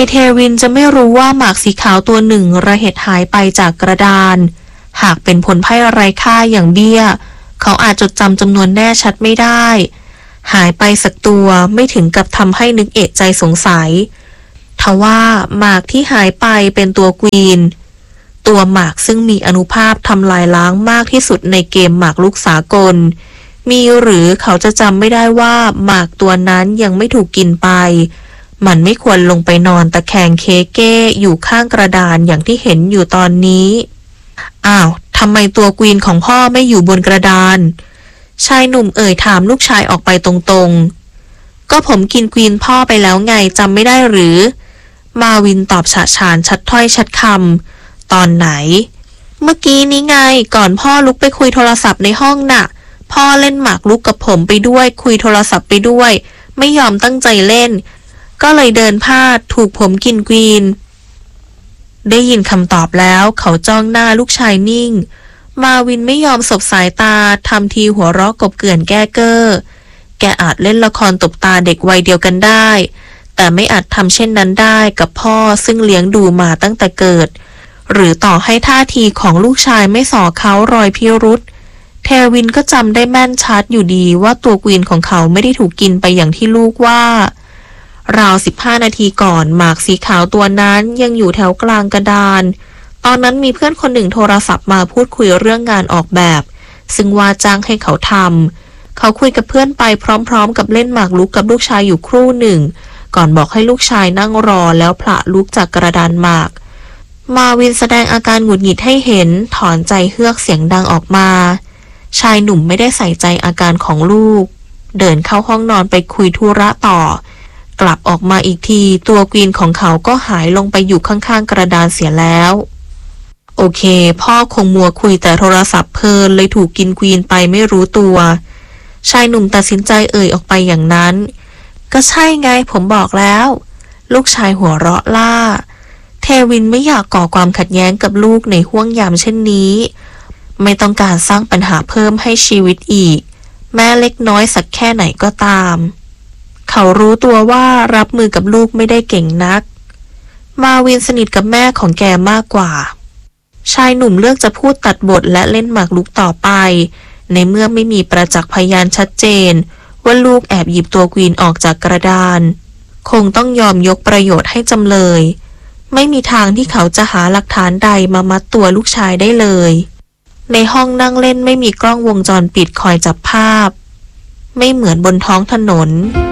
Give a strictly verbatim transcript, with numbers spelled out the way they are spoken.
เทวินจะไม่รู้ว่าหมากสีขาวตัวหนึ่งระเหตุหายไปจากกระดานหากเป็นผลไพ่ไร้ค่าอย่างเบี้ยเขาอาจจดจำจำนวนแน่ชัดไม่ได้หายไปสักตัวไม่ถึงกับทำให้นึกเอะใจสงสัยทว่าหมากที่หายไปเป็นตัวกวีนตัวหมากซึ่งมีอานุภาพทำลายล้างมากที่สุดในเกมหมากรุกสากลมีหรือเขาจะจำไม่ได้ว่าหมากตัวนั้นยังไม่ถูกกินไปมันไม่ควรลงไปนอนตะแคงเคเก้อยู่ข้างกระดานอย่างที่เห็นอยู่ตอนนี้อ้าวทำไมตัวกวีนของพ่อไม่อยู่บนกระดานชายหนุ่มเอ่ยถามลูกชายออกไปตรงๆก็ผมกินกวีนพ่อไปแล้วไงจำไม่ได้หรือมาวินตอบฉะฉานชัดถ้อยชัดคำตอนไหนเมื่อกี้นี้ไงก่อนพ่อลุกไปคุยโทรศัพท์ในห้องน่ะพ่อเล่นหมากรุกกับผมไปด้วยคุยโทรศัพท์ไปด้วยไม่ยอมตั้งใจเล่นก็เลยเดินพลาดถูกผมกินกวีนได้ยินคำตอบแล้วเขาจ้องหน้าลูกชายนิ่งมาวินไม่ยอมสบสายตาทำทีหัวเราะกบเกลื่อนแก้เก้อแกอาจเล่นละครตบตาเด็กวัยเดียวกันได้แต่ไม่อาจทำเช่นนั้นได้กับพ่อซึ่งเลี้ยงดูมาตั้งแต่เกิดหรือต่อให้ท่าทีของลูกชายไม่ส่อเขารอยพิรุธเทวินก็จำได้แม่นชัดอยู่ดีว่าตัวกวีนของเขาไม่ได้ถูกกินไปอย่างที่ลูกว่าราวสิบห้านาทีก่อนหมากสีขาวตัวนั้นยังอยู่แถวกลางกระดานตอนนั้นมีเพื่อนคนหนึ่งโทรศัพท์มาพูดคุยเรื่องงานออกแบบซึ่งว่าจ้างให้เขาทำเขาคุยกับเพื่อนไปพร้อมๆกับเล่นหมากรุกกับลูกชายอยู่ครู่หนึ่งก่อนบอกให้ลูกชายนั่งรอแล้วผละลุกจากกระดานหมากมาวินแสดงอาการหงุดหงิดให้เห็นถอนใจเฮือกเสียงดังออกมาชายหนุ่มไม่ได้ใส่ใจอาการของลูกเดินเข้าห้องนอนไปคุยธุระต่อกลับออกมาอีกทีตัวกวีนของเขาก็หายลงไปอยู่ข้างๆกระดานเสียแล้วโอเคพ่อคงมัวคุยแต่โทรศัพท์เพลินเลยถูกกินกวีนไปไม่รู้ตัวชายหนุ่มตัดสินใจเอ่ยออกไปอย่างนั้นก็ใช่ไงผมบอกแล้วลูกชายหัวเราะล่าเทวินไม่อยากก่อความขัดแย้งกับลูกในห้วงยามเช่นนี้ไม่ต้องการสร้างปัญหาเพิ่มให้ชีวิตอีกแม้เล็กน้อยสักแค่ไหนก็ตามเขารู้ตัวว่ารับมือกับลูกไม่ได้เก่งนักมาวินสนิทกับแม่ของแกมากกว่าชายหนุ่มเลือกจะพูดตัดบทและเล่นหมากรุกต่อไปในเมื่อไม่มีประจักษ์พยานชัดเจนว่าลูกแอบหยิบตัวกวีนออกจากกระดานคงต้องยอมยกประโยชน์ให้จำเลยไม่มีทางที่เขาจะหาหลักฐานใดมามัดตัวลูกชายได้เลยในห้องนั่งเล่นไม่มีกล้องวงจรปิดคอยจับภาพไม่เหมือนบนท้องถนน